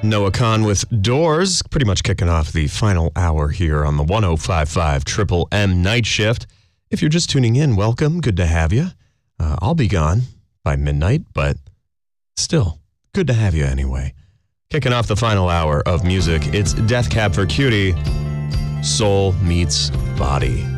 Noah Kahn with Doors, pretty much kicking off the final hour here on the 105.5 Triple M Night Shift. If you're just tuning in, welcome. Good to have you. I'll be gone by midnight, but still, good to have you anyway. Kicking off the final hour of music, it's Death Cab for Cutie, Soul Meets Body.